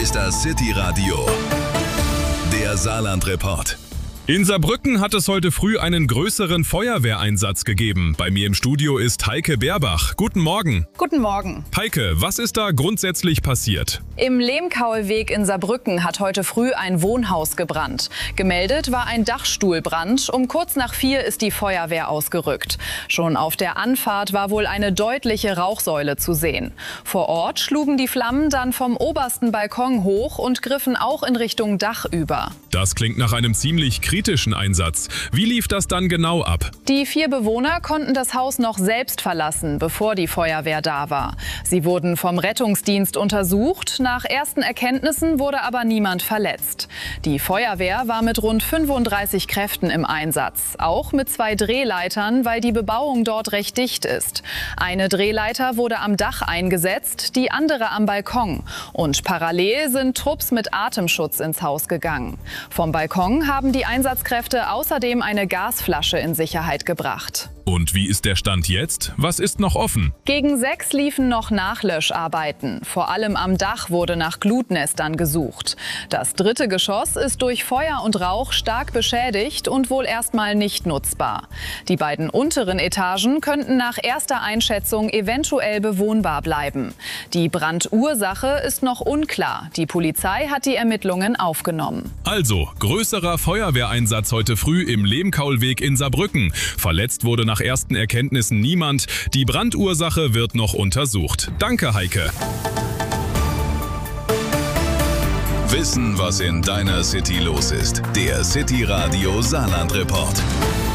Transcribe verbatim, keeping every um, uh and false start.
ist das City Radio, der Saarland-Report. In Saarbrücken hat es heute früh einen größeren Feuerwehreinsatz gegeben. Bei mir im Studio ist Heike Beerbach. Guten Morgen. Guten Morgen. Heike, was ist da grundsätzlich passiert? Im Lehmkaulweg in Saarbrücken hat heute früh ein Wohnhaus gebrannt. Gemeldet war ein Dachstuhlbrand. Um kurz nach vier ist die Feuerwehr ausgerückt. Schon auf der Anfahrt war wohl eine deutliche Rauchsäule zu sehen. Vor Ort schlugen die Flammen dann vom obersten Balkon hoch und griffen auch in Richtung Dach über. Das klingt nach einem ziemlich kritischen Einsatz. Wie lief das dann genau ab? Die vier Bewohner konnten das Haus noch selbst verlassen, bevor die Feuerwehr da war. Sie wurden vom Rettungsdienst untersucht. Nach ersten Erkenntnissen wurde aber niemand verletzt. Die Feuerwehr war mit rund fünfunddreißig Kräften im Einsatz. Auch mit zwei Drehleitern, weil die Bebauung dort recht dicht ist. Eine Drehleiter wurde am Dach eingesetzt, die andere am Balkon. Und parallel sind Trupps mit Atemschutz ins Haus gegangen. Vom Balkon haben die Einsatzkräfte außerdem eine Gasflasche in Sicherheit gebracht. Und wie ist der Stand jetzt? Was ist noch offen? Gegen sechs liefen noch Nachlöscharbeiten. Vor allem am Dach wurde nach Glutnestern gesucht. Das dritte Geschoss ist durch Feuer und Rauch stark beschädigt und wohl erstmal nicht nutzbar. Die beiden unteren Etagen könnten nach erster Einschätzung eventuell bewohnbar bleiben. Die Brandursache ist noch unklar. Die Polizei hat die Ermittlungen aufgenommen. Also, größerer Feuerwehreinsatz heute früh im Lehmkaulweg in Saarbrücken. Verletzt wurde nach ersten Erkenntnissen niemand. Die Brandursache wird noch untersucht. Danke, Heike. Wissen, was in deiner City los ist. Der City Radio Saarland-Report.